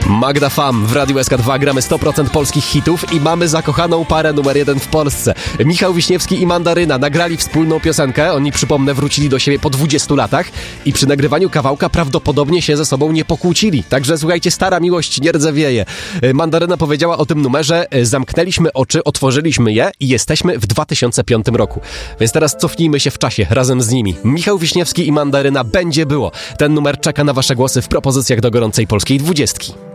Magda Fam w Radiu SK2 gramy 100% polskich hitów i mamy zakochaną parę numer 1 w Polsce. Michał Wiśniewski i Mandaryna nagrali wspólną piosenkę. Oni, przypomnę, wrócili do siebie po 20 latach i przy nagrywaniu kawałka prawdopodobnie się ze sobą nie pokłócili. Także słuchajcie, stara miłość nie rdzewieje. Mandaryna powiedziała o tym numerze: zamknęliśmy oczy, otworzyliśmy je i jesteśmy w 2005 roku. Więc teraz cofnijmy się w czasie razem z nimi. Michał Wiśniewski i Mandaryna, Będzie było. Ten numer czeka na wasze głosy w propozycjach do gorącej polskiej 20.